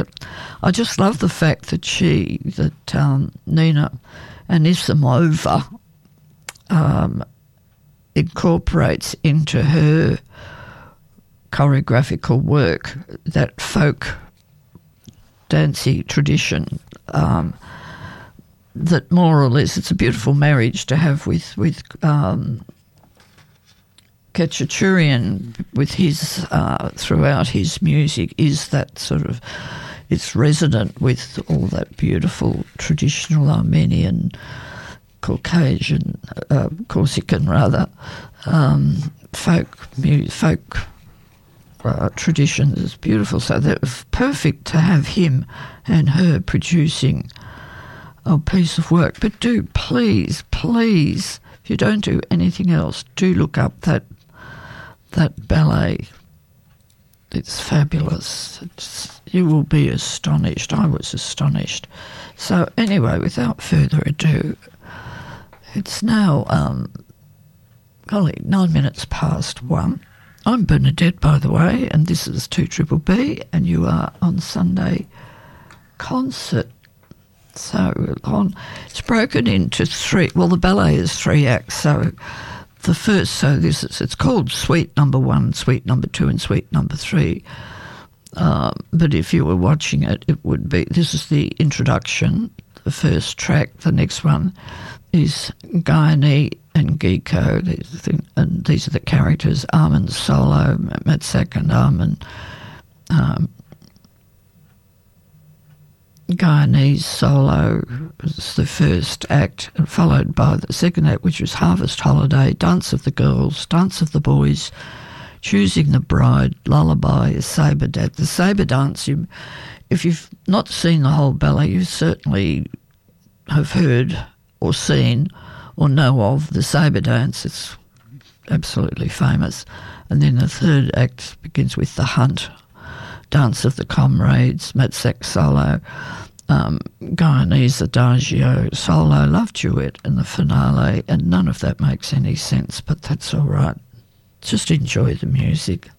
But I just love the fact that Nina Anisimova incorporates into her choreographical work that folk dancey tradition, that more or less it's a beautiful marriage to have with Khachaturian, with his throughout his music, is that sort of, it's resonant with all that beautiful traditional Armenian, Caucasian, Corsican rather, folk tradition is beautiful. So that was perfect to have him and her producing a piece of work. But do please, if you don't do anything else, do look up that ballet. It's fabulous. You will be astonished. I was astonished. So anyway, without further ado, it's now 9 minutes past 1. I'm Bernadette, by the way, and this is 2BBB, and you are on Sunday Concert. So it's broken into 3. Well, the ballet is 3 acts. So the first, it's called Suite Number 1, Suite Number 2, and Suite Number 3. But if you were watching it, it would be, this is the introduction, the first track. The next one is Gayane and Giko, and these are the characters, Armin's solo, Matsak and Armin. Guyanese solo was the first act, and followed by the second act, which was Harvest Holiday, Dance of the Girls, Dance of the Boys, Choosing the Bride, Lullaby, Sabre Dance. The Sabre Dance, if you've not seen the whole ballet, you certainly have heard or seen or know of the Sabre Dance. It's absolutely famous. And then the third act begins with The Hunt, Dance of the Comrades, Matsak solo, Guyanese Adagio solo, Love Duet, and the finale. And none of that makes any sense, but that's all right. Just enjoy the music.